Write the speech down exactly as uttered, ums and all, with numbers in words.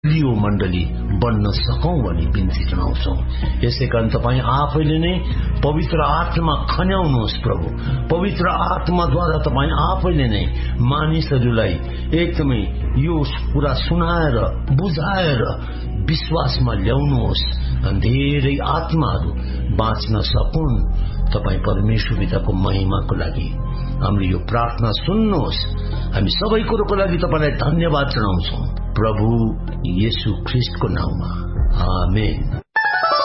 लियो मण्डली बन्न सकौं भनी बिन्ती जनाउँछौं। यसै कारण तपाईँ आफैले नै पवित्र आत्मा खन्याउनुहोस् प्रभु। पवित्र आत्माद्वारा तपाईँ आफैले नै मानिसहरूलाई एकदमै यो कुरा सुनाएर बुझाएर विश्वासमा ल्याउनुहोस्। धेरै आत्माहरू बाँच्न सकुन्। तपाईँ परमेश्वर पिताको महिमाको लागि हाम्रो यो प्रार्थना सुन्नुहोस्। हामी सबै कुरोको लागि तपाईलाई धन्यवाद जनाउँछौं प्रभु येशू ख्रीष्टको नाममा। आमेन।